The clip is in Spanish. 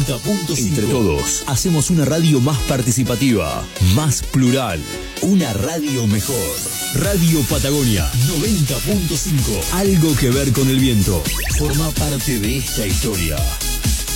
90.5. Entre todos, hacemos una radio más participativa, más plural, una radio mejor. Radio Patagonia 90.5. Algo que ver con el viento. Forma parte de esta historia.